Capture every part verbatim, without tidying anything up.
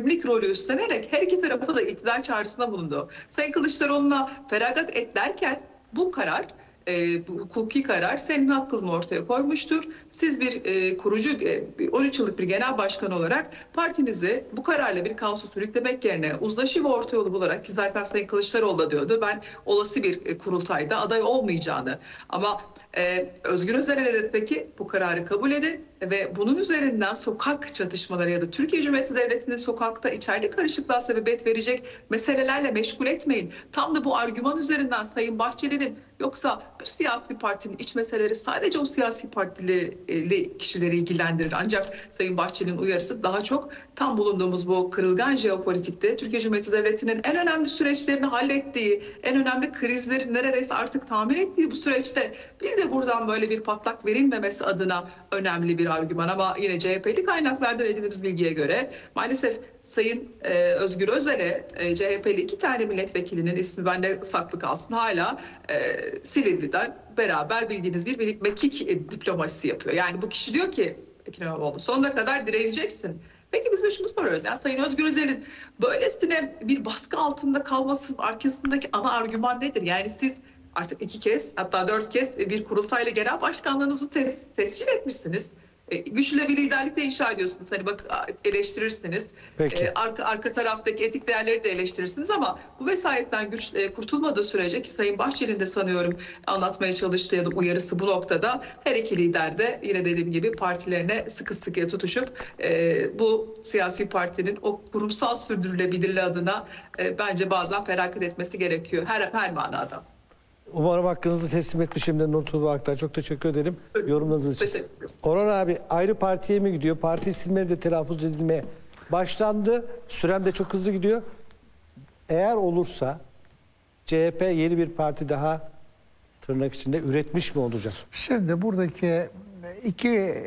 hakimlik rolü üstlenerek her iki tarafı da iktidar çağrısında bulundu. Sayın Kılıçdaroğlu'na feragat et derken bu karar, e, bu hukuki karar senin hakkını ortaya koymuştur. Siz bir e, kurucu, e, on üç yıllık bir genel başkan olarak partinizi bu kararla bir kaosu sürüklemek yerine uzlaşı ve orta yolu bularak, ki zaten Sayın Kılıçdaroğlu da diyordu, ben olası bir e, kurultayda aday olmayacağını, ama Ee, Özgür Özel'e ne dedi peki? Bu kararı kabul edin ve bunun üzerinden sokak çatışmaları ya da Türkiye Cumhuriyeti Devleti'nin sokakta içeride karışıklığa sebebiyet verecek meselelerle meşgul etmeyin. Tam da bu argüman üzerinden Sayın Bahçeli'nin, yoksa bir siyasi partinin iç meseleleri sadece o siyasi partili kişileri ilgilendirir. Ancak Sayın Bahçeli'nin uyarısı daha çok tam bulunduğumuz bu kırılgan jeopolitikte Türkiye Cumhuriyeti Devleti'nin en önemli süreçlerini hallettiği, en önemli krizleri neredeyse artık tamir ettiği bu süreçte bir de buradan böyle bir patlak verilmemesi adına önemli bir argüman. Ama yine C H P'li kaynaklardan edindiğimiz bilgiye göre maalesef Sayın e, Özgür Özel'e e, C H P'li iki tane milletvekilinin ismi bende saklı kalsın, hala e, Silivri'den beraber bildiğiniz bir birlik mekik e, diplomasisi yapıyor. Yani bu kişi diyor ki Ekrem İmamoğlu, sonuna kadar direneceksin. Peki biz de şunu soruyoruz. Yani Sayın Özgür Özel'in böylesine bir baskı altında kalmasının arkasındaki ana argüman nedir? Yani siz artık iki kez, hatta dört kez bir kurultayla genel başkanlığınızı tes, tescil etmişsiniz. E, güçlü bir liderlik de inşa ediyorsunuz. Hani bak, eleştirirsiniz. E, arka, arka taraftaki etik değerleri de eleştirirsiniz ama bu vesayetten güç e, kurtulmadığı sürece, ki Sayın Bahçeli'nin de sanıyorum anlatmaya çalıştığı ya da uyarısı bu noktada, her iki lider de yine dediğim gibi partilerine sıkı sıkıya tutuşup e, bu siyasi partinin o kurumsal sürdürülebilirliği adına e, bence bazen feragat etmesi gerekiyor. Her, her manada. Umarım hakkınızı teslim etmişimdir Nurtuğ Aktar. Çok teşekkür ederim yorumladığınız için. Teşekkür ederim. Orhan abi ayrı partiye mi gidiyor? Parti isimleri de telaffuz edilmeye başlandı. Sürem de çok hızlı gidiyor. Eğer olursa C H P yeni bir parti daha tırnak içinde üretmiş mi olacak? Şimdi buradaki iki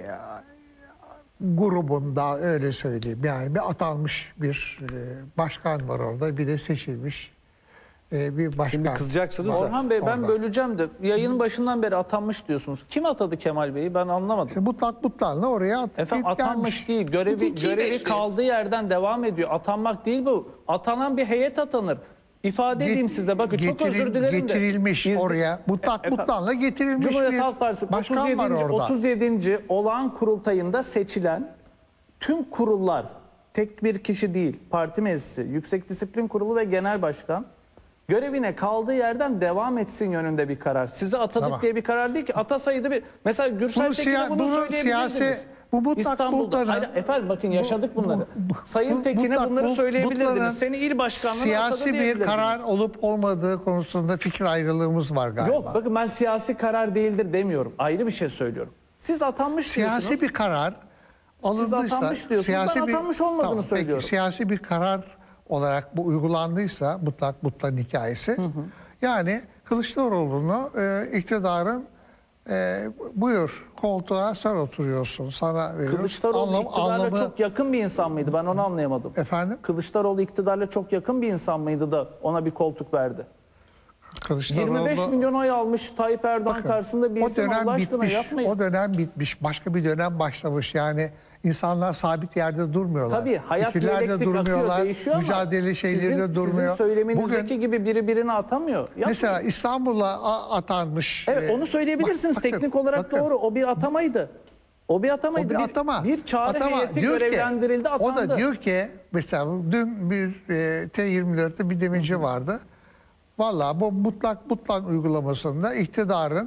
grubunda öyle söyleyeyim. Yani bir atanmış bir başkan var orada, bir de seçilmiş bir başkan. Şimdi kızacaksınız da. Orhan Bey, ben Orada. böleceğim de yayının başından beri atanmış diyorsunuz. Kim atadı Kemal Bey'i, ben anlamadım. Mutlak Mutlan'la oraya at, Efendim atanmış gelmiş. değil. Görevi Hukuki görevi meşruiyet. kaldığı yerden devam ediyor. Atanmak değil bu. Atanan bir heyet atanır. İfade edeyim size. Bakın çok Getiril- özür dilerim de. Getirilmiş İzle- oraya. Mutlak Efendim, Mutlan'la getirilmiş Cumhuriyet bir Halk Partisi başkan var otuz yedinci orada. otuz yedinci olağan kurultayında seçilen tüm kurullar, tek bir kişi değil, parti meclisi, Yüksek Disiplin Kurulu ve Genel Başkan görevine kaldığı yerden devam etsin yönünde bir karar. Sizi atadık Tamam. diye bir karar değil ki. Atasaydı bir... Mesela Gürsel Bunu Tekin'e siya- bunu bunu söyleyebilirdiniz. siyasi- bu mutlak İstanbul'da. Mutlan'ın- Hayır, efendim bakın yaşadık Bu- bunları. bu- bu- Sayın bu- Tekin'e mutlak- bunları bu- söyleyebilirdiniz. Mutlan'ın Seni il başkanlığına atadı siyasi bir diyebilirdiniz. karar olup olmadığı konusunda fikir ayrılığımız var galiba. Yok bakın, ben siyasi karar değildir demiyorum. Ayrı bir şey söylüyorum. Siz atanmış diyorsunuz. Siyasi bir karar alındıysa, atanmış diyorsunuz, ben atanmış olmadığını Tamam, söylüyorum. Peki, siyasi bir karar olarak bu uygulandıysa mutlak mutlak hikayesi, hı hı. yani Kılıçdaroğlu'nu e, iktidarın e, buyur koltuğa sen oturuyorsun, sana veriyoruz. Kılıçdaroğlu Anlam- iktidarla anlamı- çok yakın bir insan mıydı? Ben onu anlayamadım. Efendim? Kılıçdaroğlu iktidarla çok yakın bir insan mıydı da ona bir koltuk verdi? Kılıçdaroğlu, yirmi beş milyon oy almış Tayyip Erdoğan Bakın, karşısında bir o isim, dönem Allah aşkına bitmiş, yapmayın. o dönem bitmiş, başka bir dönem başlamış. Yani insanlar sabit yerde durmuyorlar. Tabii hayat Fikirler de diyalektik akıyor, durmuyorlar, değişiyor ama mücadele şeyleri sizin, de durmuyor. sizin söyleminizdeki Bugün, gibi biri birini atamıyor. Yapmayın. mesela İstanbul'a a- atanmış. Evet, e, onu söyleyebilirsiniz. bak- bakın, Teknik olarak bakın. doğru. O bir atamaydı. O bir atamaydı. O bir atama. Bir, bir çağrı Atama. heyeti Diyor ki- görevlendirildi, atandı. O da diyor ki mesela dün bir e, T yirmi dörtte bir demirci vardı. Vallahi bu mutlak mutlak uygulamasında iktidarın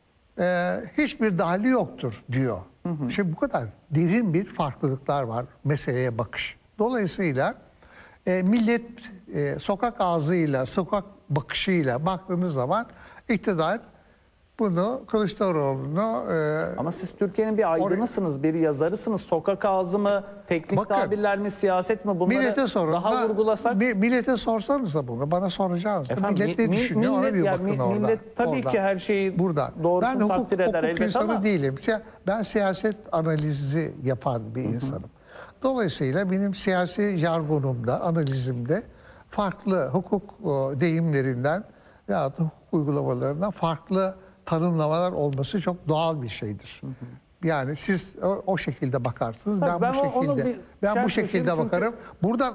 e, hiçbir dahili yoktur diyor. Hı hı. Şimdi bu kadar derin bir farklılıklar var meseleye bakış. Dolayısıyla e, millet e, sokak ağzıyla, sokak bakışıyla baktığınız zaman iktidar bunu, Kılıçdaroğlu'nu... E, Ama siz Türkiye'nin bir aydınısınız, bir yazarısınız. Sokak ağzı mı, teknik Bakın, tabirler mi, siyaset mi, bunları millete sorun. daha Da- vurgulasak. mi- millete sorsanız da bunu, bana soracağınız. Efendim, Millet ne mi- düşünüyor, ona millet- bir ya bakın mi- orada. millet tabii orada. ki her şeyi burada. doğrusunu Ben hukuk, takdir eder hukuk elbet insanı ama- değilim. Si- Ben siyaset analizi yapan bir insanım. Dolayısıyla benim siyasi jargonumda, analizimde farklı hukuk o, deyimlerinden veya da hukuk uygulamalarından farklı tanımlamalar olması çok doğal bir şeydir. Yani siz o, o şekilde bakarsınız, Tabii ben, ben bu o- onu şekilde bir ben bu şerh şekilde düşeyim çünkü- bakarım. Buradan